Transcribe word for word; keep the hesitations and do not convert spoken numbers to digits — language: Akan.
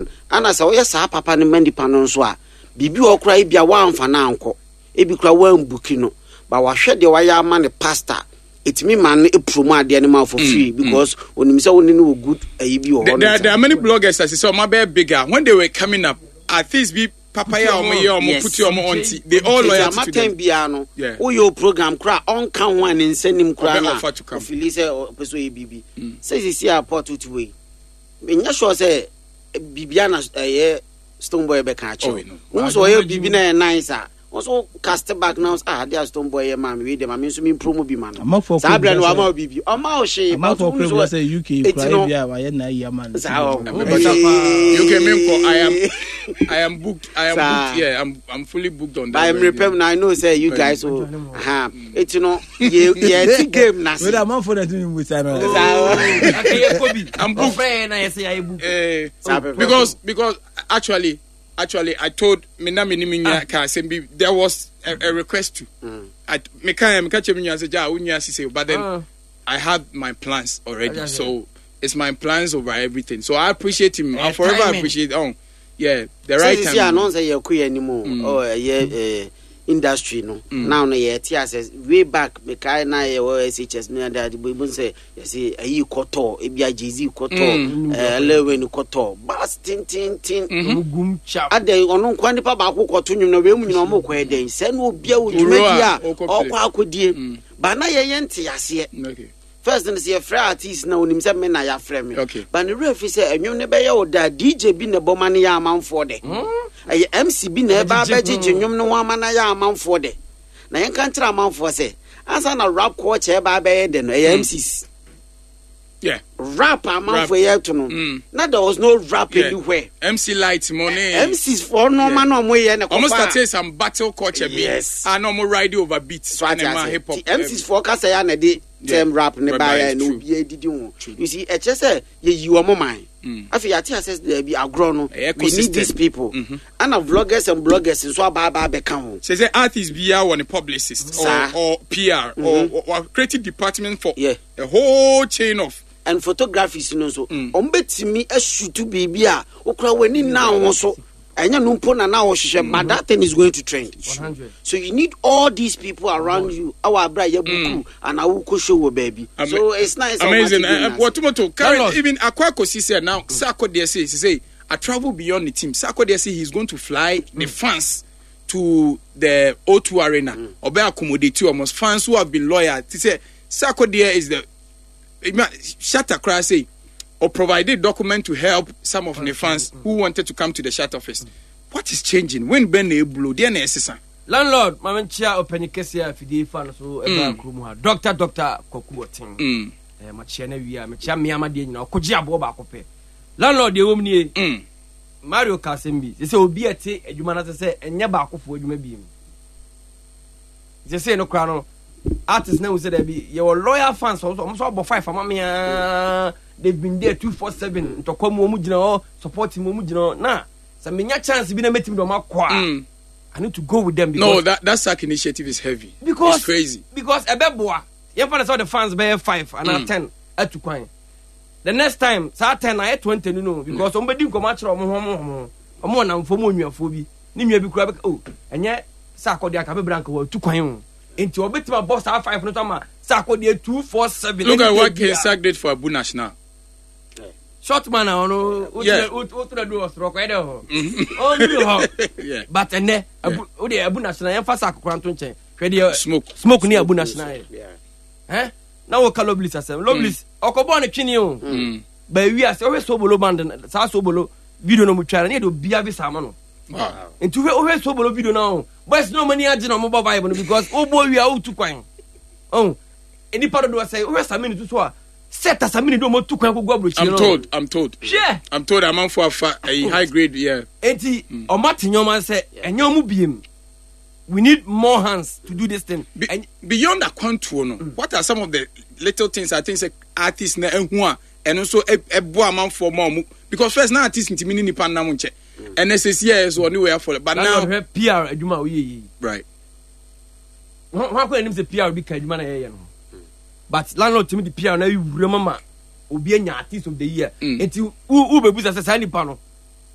ana sa oye sa papa ne mandi panon so a bibi okra bia wa amfa na anko ebi kra wa mbuki no ba wa hwe de wa ya ama ne pastor etimi man e promo ade ne ma for free mm, because mm. onim say woni no good ayi bi o there, there are many bloggers as say my be bigger when they were coming up at this be papaya omo ye omo put you omo onti they all loyal to them bia no wo your program kra on kan ho an nsanim kra na feel say person e bibi say see support to we menya sure say bibia na eh Stone Boy be ka che wo so ye bibi na nice a also cast back now ah they are Stone Boy man we dem am so me promo bi man sa bra no ama bibi o ma o she but so say U K cry bia wa ye na ya man U K me I am I am booked I am booked yeah I'm I'm fully booked on that I am repem now I know say you guys so ha it you know ye ye game na we am for that we say no I'm booked na ye say I book because because actually Actually, I told me na me ni me nya ka sembi there was a, a request to. Mm. I me kan me ka che me nya say ja unya sise but then uh. I had my plans already. Uh, so it's my plans over everything. So I appreciate him. I forever timing. appreciate oh yeah, the so right time. So you announce say you ku anymore oh yeah uh, industry no. Mm. Now no yeah T S S way back me kai na ye S H S me that we say you say ayi koto e bia Jay-Z koto eh eleven koto bas tin tin tin gum chap ade onu nkwa nipa ba akọ koto nwum na we mu nyina mo kọ eden se na obia odwumadi a okọ akodie ba na ye ye nte yase okay first and say free artist na onim se me na ya frɛ me ba ne refi se enwum ne be ye oda D J bi ne boma ne ya amanfo de ay M C bi na ba ba gigi nwum no wa na ya amanfo de na yen kan tra amanfo se asa na rap culture ba ba ye de no M Cs yeah rap amanfo ye to no na there was no rap yeah. anywhere M C Light money M Cs for no man no mo ye ne ko almost started some battle culture yes and no more ride over beats so and hip hop M Cs for kasa ya na de term rap ne ba ya no bi edidi ho you see e chese ye yi omo man afi ya ti access there be agro no we need these people mm-hmm. and our vloggers and bloggers so aba aba be kan ho say say artists be ya one publicist or, or P R mm-hmm. or, or creative department for yeah. a whole chain of and photography you know so on betimi ashutu bibi a okra wani na ho so anya no mpo na na wo hwehwe but that thing is going to trend one hundred so you need all these people around you our bra ya buku and awu ko show wo baby so it's nice amazing uh, what to carry even Akwa see said now Sako there say say I travel beyond the team Sako there say he's going to fly mm. the fans to the O two Arena mm. or be accommodate you almost fans who have been loyal to say Sako there is the Shatta Cry say or provided document to help some of the fans mm-hmm. who wanted to come to the chat office. Mm-hmm. What is changing? When Ben Eblo, dear Nessa? Landlord, Mamma Chia open Kessia Fidi fan so a Doctor Doctor Kokuotin. Eh, Machene via Machamiama Dino, Koja Boba Cope. Landlord, the woman Mario Casembi. They say, Obi a tea, a human say, and Yabako for you may be. They say no crown. Artists now said there be your loyal fans also almost about five for mommy. They've been there two four seven to come Mumujino, supporting Mumujino. Nah, some many chance be a meeting with Makwa. I need to go with them because no, that that sack initiative is heavy. Because it's crazy. Because a beboa. You find saw the fans bear five and mm. ten at two coin. The next time, say ten I twenty you know because somebody come match from home. I'm on for money phobia. Nimia be crab oh and yet Sako dia Cabe Branco two coin. Into a bit of boss five no time. Sako dia two four seven. Look at what he sacked did for Abu National. Short man, I know what to do was rock. I don't know. But and there, Abu National, and Fasak Quantum chain. Smoke, smoke near Abu National. Eh? Now, Caloblis as a Loblis, Ocobon a chinio. But we are always so below band and Sasobolo video no mutual need to be a Visamano. And to always so below video now. But it's no money agent on mobile Bible because oh boy, we are out to coin. Oh, any part of the say, where's a minute to swear? Set as a minute do more to go go. I'm told, I'm told. Yeah. I'm told I'm on for a high grade, yeah. Eti, or Martin Yoman said, and you move him. We need more hands to do this thing. Be, and beyond that contour, no, mm. what are some of the little things I think say artists na enhua and also a boy man for more because first now artists in Timini Nipan Namunche and S S C is one way for but now P R Juma we right. How can the P R be Kajumana? But landlord to me the P R now you remember will be an artist of the year. Until who will be as a signing panel.